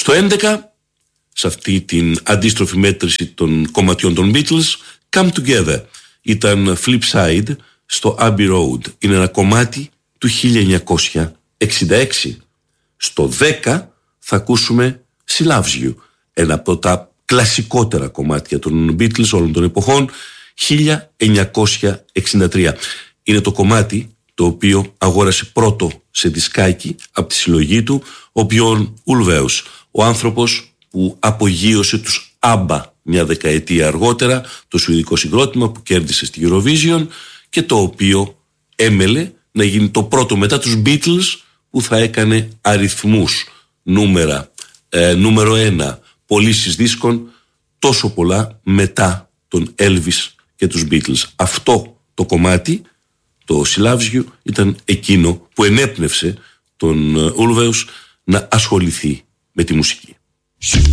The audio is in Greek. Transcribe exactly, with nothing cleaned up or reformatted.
Στο έντεκα, σε αυτή την αντίστροφη μέτρηση των κομματιών των Beatles, Come Together ήταν Flip Side στο Abbey Road. Είναι ένα κομμάτι του χίλια εννιακόσια εξήντα έξι. Στο δέκα θα ακούσουμε She Loves You, ένα από τα κλασικότερα κομμάτια των Beatles όλων των εποχών, χίλια εννιακόσια εξήντα τρία. Είναι το κομμάτι το οποίο αγόρασε πρώτο σε δισκάκι από τη συλλογή του ο Björn Ulvaeus, ο άνθρωπος που απογείωσε τους ABBA μια δεκαετία αργότερα, το σουηδικό συγκρότημα που κέρδισε στη Eurovision και το οποίο έμελε να γίνει το πρώτο μετά τους Beatles που θα έκανε αριθμούς, νούμερα, ε, νούμερο ένα, πωλήσεις δίσκων τόσο πολλά μετά τον Elvis και τους Beatles. Αυτό το κομμάτι, το She Loves You, ήταν εκείνο που ενέπνευσε τον Ulvaeus να ασχοληθεί με τη μουσική.